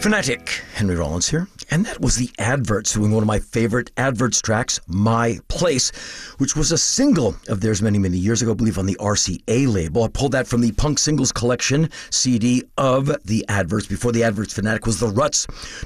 Fanatic, Henry Rollins here, and that was the Adverts doing one of my favorite Adverts tracks, My Place, which was a single of theirs many, many years ago, I believe on the RCA label. I pulled that from the Punk Singles Collection CD of the Adverts. Before the Adverts, Fanatic was The Ruts